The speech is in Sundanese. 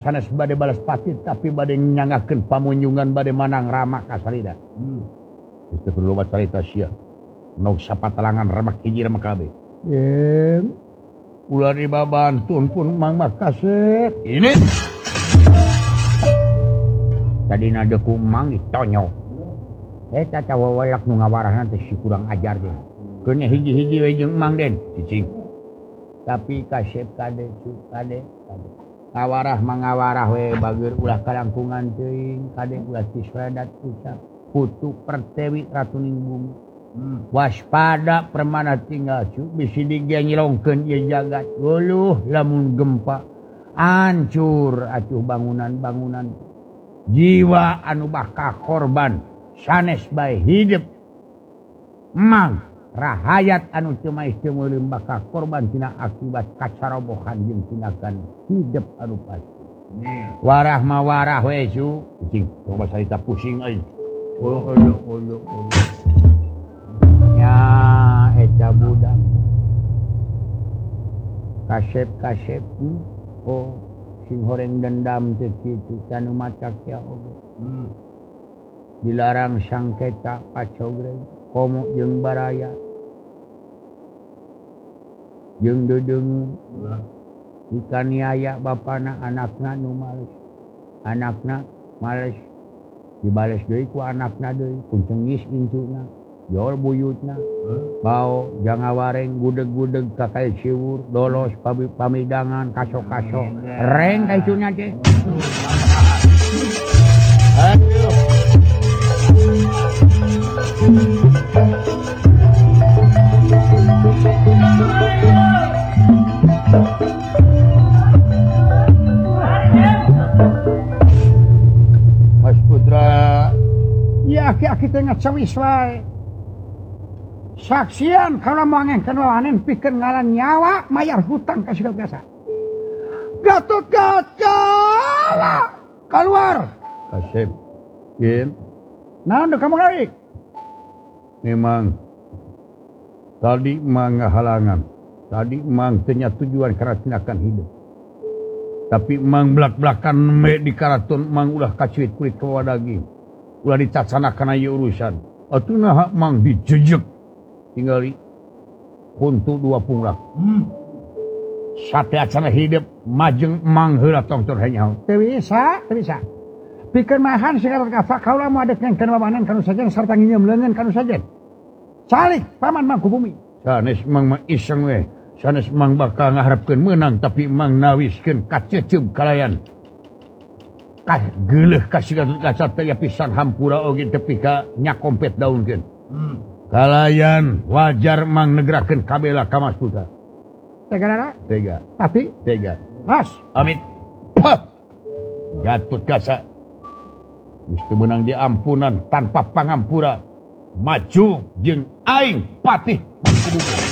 sanes bade balas pati tapi bade nyangakeun pamunjungan bade manang Rama ka Sarida. Itu perlu baca cerita sia. Nok sapatalangan Rama hiji Rama kabeh. Ulah dibabantun pun Mang Makasep. Ini tadina deku Mang ditonyok. Eta cawawalak nu ngawarahna teh si kurang ajar teh. Keun hiji-hiji we jeung Mang Den, cicing. Tapi Kasep kade ngawarah mangawarah we bageur ulah kalangkungan teuing kade ulah tisradat ucap putu pertewi ratuning bumi. Waspada permana tinggal cu bisi diganyilongkeun ieu jagat. Uluh lamun gempa hancur atuh bangunan-bangunan. Jiwa anu bakal korban sanes bae hidup. Mang rahayat anu teu maes teu meuleum bakal korban tina akibat kacarobohan jeung tindakan hidup anu pasti. Warah mah warah we cu. Cing, coba sarita pusing euy. Ulu. Nya eta budak. Kasep. Oh, sing horeng dendam teh kitu tanu macak ya oge. Dilarang sangketa pacogreng komo jeung baraya. Jeung dedeung ikan niaya bapana anakna nu males. Anakna males dibales deui ku anakna deui kuncengis incuna. Jol buyutna bau jangawareng gudeg-gudeg kakai siwur dolos pamidangan kaso-kaso reng kaisunya teh. Aduh. Mas Putra, ya aki-aki teh ngacawis wae. Saksian kalau mangengkeun wanen pikeun ngaran nyawa mayar hutang ka segala biasa. Gatot kaca keluar. Kasep. Yen. Naon kamu lari? Memang tadi mang halangan. Tadi mang teu nya tujuan karena tindakan hidup. Tapi mang blak-blakan me di karaton mang ulah kacuit kulit kawa daging. Ulah dicacsanakan ieu urusan. Atuna mang dijejeg. Tinggali kuntu 2 punglak. Sate acana hidup majeng mang heula tongtor hanya. Teu bisa. Pikeun mahan segala kafa kaula moal adekkeun wawanan kanu sajen sarta ngieum leungeun kanu sajen. Calik paman mang ku bumi. Sanes mang mah iseng we. Sanes mang bakal ngaharepkeun meunang tapi mang nawiskeun kaceuceum kalayan. Kah geuleuh ka sigatut kaca teh pisan hampura oge tepi ka nya kompet daunkeun. Kalayan wajar mang negerakeun kabela ka Mas Putra. Tega nana? Tega. Tapi? Tega. Mas. Amit. Gatut kasa. Mesti menang di ampunan tanpa pangampura. Maju jeung aing patih.